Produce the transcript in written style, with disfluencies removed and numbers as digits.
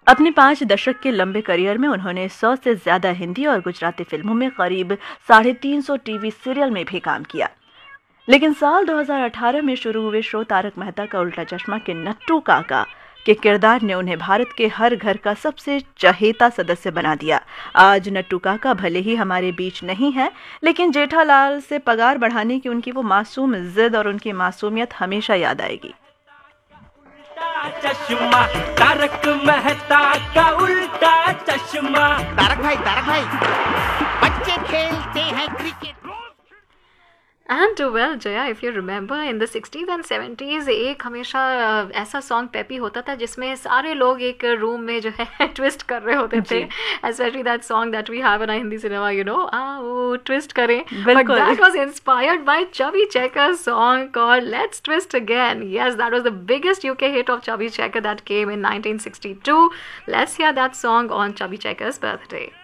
अपने 5 दशक के लंबे करियर में उन्होंने 100 से ज्यादा हिंदी और गुजराती फिल्मों में करीब 350 टीवी सीरियल में भी काम किया। लेकिन साल 2018 में शुरू हुए शो तारक मेहता का उल्टा चश्मा के नट्टू काका के किरदार ने उन्हें भारत के हर घर का सबसे चहेता सदस्य बना दिया। आज नट्टू काका भले ही हमारे बीच नहीं है, लेकिन जेठालाल से पगार बढ़ाने की उनकी वो मासूम जिद और उनकी मासूमियत हमेशा याद आएगी। चश्मा तारक मेहता का उल्टा चश्मा। तारक भाई बच्चे खेलते हैं cricket. And well, Jaya, if you remember, in the 60s and 70s एक हमेशा ऐसा सॉन्ग पेपी होता था जिसमें सारे लोग एक रूम में जो है ट्विस्ट कर रहे होते थे, especially that song that we have in our Hindi cinema, you know, आओ ट्विस्ट करें. But that was inspired by Chubby Checker's song called Let's Twist Again. Yes, that was the biggest UK hit of Chubby Checker that came in 1962. Let's hear that song on Chubby Checker's birthday.